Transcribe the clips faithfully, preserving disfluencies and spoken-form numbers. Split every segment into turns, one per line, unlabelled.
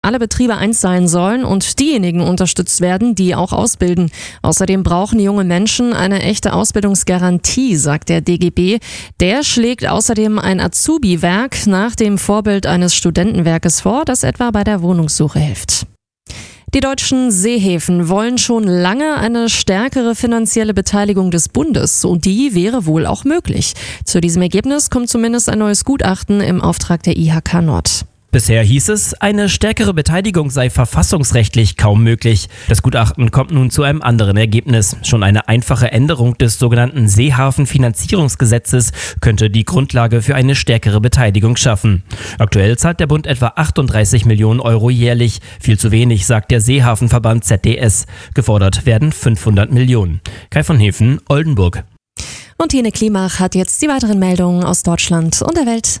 alle Betriebe eins sein sollen und diejenigen unterstützt werden, die auch ausbilden. Außerdem brauchen junge Menschen eine echte Ausbildungsgarantie, sagt der D G B. Der schlägt außerdem ein Azubi-Werk nach dem Vorbild eines Studentenwerkes vor, das etwa bei der Wohnungssuche hilft. Die deutschen Seehäfen wollen schon lange eine stärkere finanzielle Beteiligung des Bundes und die wäre wohl auch möglich. Zu diesem Ergebnis kommt zumindest ein neues Gutachten im Auftrag der I H K Nord.
Bisher hieß es, eine stärkere Beteiligung sei verfassungsrechtlich kaum möglich. Das Gutachten kommt nun zu einem anderen Ergebnis. Schon eine einfache Änderung des sogenannten Seehafenfinanzierungsgesetzes könnte die Grundlage für eine stärkere Beteiligung schaffen. Aktuell zahlt der Bund etwa achtunddreißig Millionen Euro jährlich. Viel zu wenig, sagt der Seehafenverband Z D S. Gefordert werden fünfhundert Millionen. Kai von Hefen, Oldenburg.
Und Jene Klimach hat jetzt die weiteren Meldungen aus Deutschland und der Welt.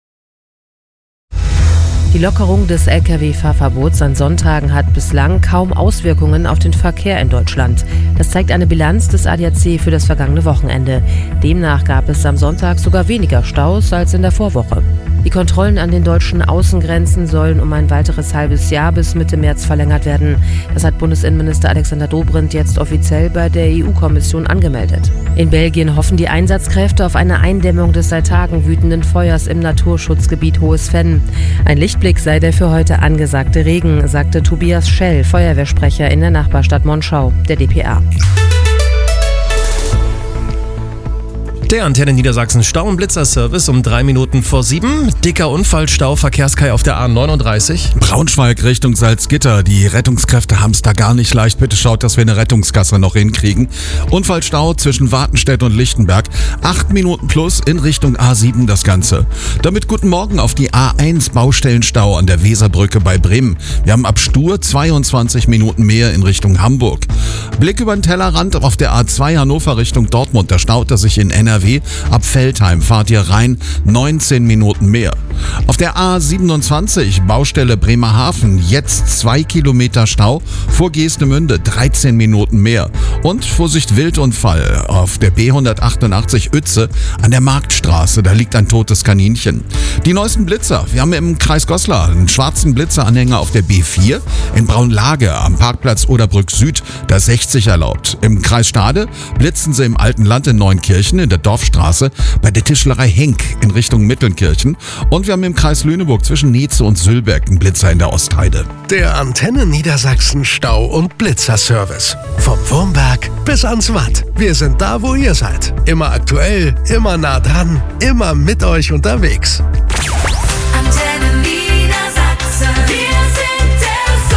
Die Lockerung des L K W-Fahrverbots an Sonntagen hat bislang kaum Auswirkungen auf den Verkehr in Deutschland. Das zeigt eine Bilanz des A D A C für das vergangene Wochenende. Demnach gab es am Sonntag sogar weniger Staus als in der Vorwoche. Die Kontrollen an den deutschen Außengrenzen sollen um ein weiteres halbes Jahr bis Mitte März verlängert werden. Das hat Bundesinnenminister Alexander Dobrindt jetzt offiziell bei der E U-Kommission angemeldet. In Belgien hoffen die Einsatzkräfte auf eine Eindämmung des seit Tagen wütenden Feuers im Naturschutzgebiet Hohes Venn. Ein Lichtblick sei der für heute angesagte Regen, sagte Tobias Schell, Feuerwehrsprecher in der Nachbarstadt Monschau, der D P R.
Der Antenne Niedersachsen Stau- und Blitzerservice um drei Minuten vor sieben. Dicker Unfallstau, Verkehrskai auf der A neununddreißig.
Braunschweig Richtung Salzgitter. Die Rettungskräfte haben es da gar nicht leicht. Bitte schaut, dass wir eine Rettungsgasse noch hinkriegen. Unfallstau zwischen Wartenstedt und Lichtenberg. Acht Minuten plus in Richtung A sieben das Ganze. Damit guten Morgen auf die A eins Baustellenstau an der Weserbrücke bei Bremen. Wir haben ab Stur zweiundzwanzig Minuten mehr in Richtung Hamburg. Blick über den Tellerrand auf der A zwei Hannover Richtung Dortmund. Da staut er sich in N R W. Ab Veltheim fahrt ihr rein, neunzehn Minuten mehr. Auf der A siebenundzwanzig Baustelle Bremerhaven jetzt zwei Kilometer Stau, vor Geestemünde dreizehn Minuten mehr. Und Vorsicht Wildunfall auf der B hundertachtundachtzig Uetze an der Marktstraße, da liegt ein totes Kaninchen. Die neuesten Blitzer, wir haben im Kreis Goslar einen schwarzen Blitzeranhänger auf der B vier, in Braunlage am Parkplatz Oderbrück Süd, da sechzig erlaubt. Im Kreis Stade blitzen sie im Alten Land in Neunkirchen in der Dorfstraße bei der Tischlerei Henk in Richtung Mittelnkirchen. Und wir haben im Kreis Lüneburg zwischen Neze und Sülberg einen Blitzer in der Ostheide.
Der Antenne Niedersachsen Stau- und Blitzerservice. Vom Wurmberg bis ans Watt. Wir sind da, wo ihr seid. Immer aktuell, immer nah dran, immer mit euch unterwegs.
Antenne Niedersachsen. Wir sind der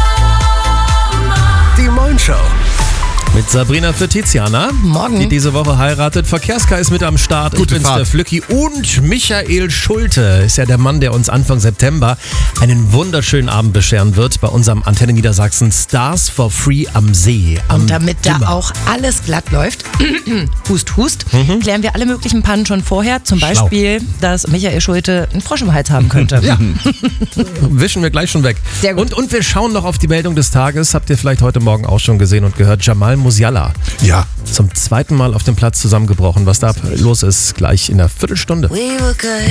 Sommer.
Die Moin Show.
Mit Sabrina für Tiziana,
Morgen.
die diese Woche heiratet. Verkehrskais ist mit am Start.
Gute
ich bin's,
Fahrt.
der Flücki. Und Michael Schulte ist ja der Mann, der uns Anfang September einen wunderschönen Abend bescheren wird bei unserem Antenne Niedersachsen Stars for Free am See. Am
Und damit da
Gimmer.
auch alles glatt läuft, hust, hust,
Mhm.
klären wir alle möglichen Pannen schon vorher. Zum
Schlau.
Beispiel, dass Michael Schulte einen Frosch im Hals haben könnte.
Ja, wischen wir gleich schon weg.
Sehr gut.
Und, und wir schauen noch auf die Meldung des Tages. Habt ihr vielleicht heute Morgen auch schon gesehen und gehört. Jamal Musiala.
Ja.
Zum zweiten Mal auf dem Platz zusammengebrochen. Was da los ist, gleich in einer Viertelstunde.
We were good.